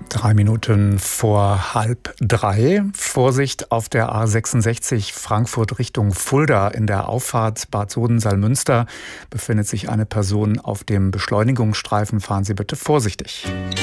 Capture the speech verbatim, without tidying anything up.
Drei Minuten vor halb drei. Vorsicht auf der A sechsundsechzig Frankfurt Richtung Fulda. In der Auffahrt Bad Soden-Salmünster befindet sich eine Person auf dem Beschleunigungsstreifen. Fahren Sie bitte vorsichtig.